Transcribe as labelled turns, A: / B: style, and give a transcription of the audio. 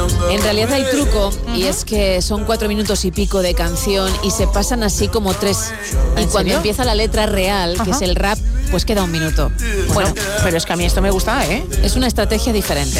A: En realidad hay truco, y es que son 4 minutos y pico de canción y se pasan así como 3. Y cuando empieza la letra real, que es el rap, pues queda 1 minuto.
B: Bueno, pero es que a mí esto me gusta, ¿eh?
A: Es una estrategia diferente.